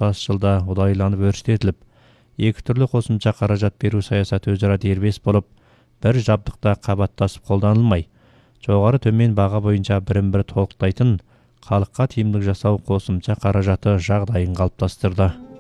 тұтас жылда ұдайыланып өрістетіліп, екі түрлі қосымша қаражат беру саясаты өзара дербес болып, бір жабдықта қабаттасып қолданылмай, жоғары төмен баға бойынша бірін-бірі толықтайтын, халыққа тиімділік жасау қосымша қаражаты жағдайын қалыптастырды.